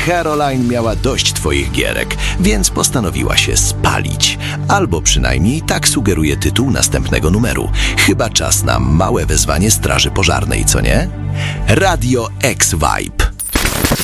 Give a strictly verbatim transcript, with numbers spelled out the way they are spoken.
Caroline miała dość twoich gierek, więc postanowiła się spalić. Albo przynajmniej tak sugeruje tytuł następnego numeru. Chyba czas na małe wezwanie straży pożarnej, co nie? Radio X-Vibe.